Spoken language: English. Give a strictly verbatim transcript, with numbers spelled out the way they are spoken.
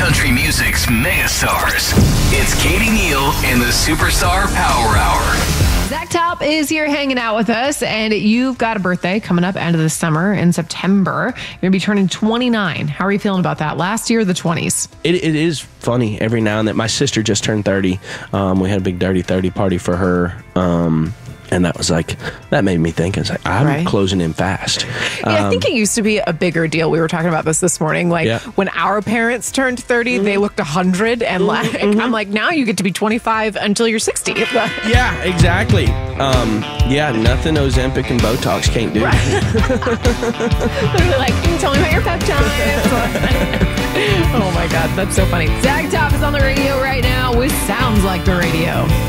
country music's megastars. It's Katie Neal and the Superstar Power Hour. Zach Top is here hanging out with us, and you've got a birthday coming up end of the summer in September. You're going to be turning twenty-nine. How are you feeling about that? Last year, the twenties. It, it is funny every now and then. My sister just turned thirty. Um, we had a big Dirty thirty party for her. Um, and that was like, that made me think, I was like, I'm Right. closing in fast. Yeah, I think it used to be a bigger deal. We were talking about this this morning. Like Yeah. when our parents turned thirty, they looked one hundred. And like, I'm like, now you get to be twenty-five until you're sixty. Yeah, exactly. Um, yeah, nothing Ozempic and Botox can't do. They're like, can you tell me about your pep times? Oh my God, that's so funny. Zach Top is on the radio right now with Sounds Like the Radio.